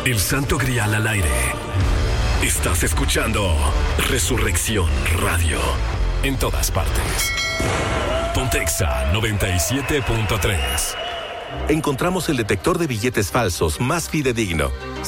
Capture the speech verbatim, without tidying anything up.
El Santo Grial al aire. Estás escuchando Resurrección Radio. En todas partes. Pontexa noventa y siete punto tres. Encontramos el detector de billetes falsos más fidedigno.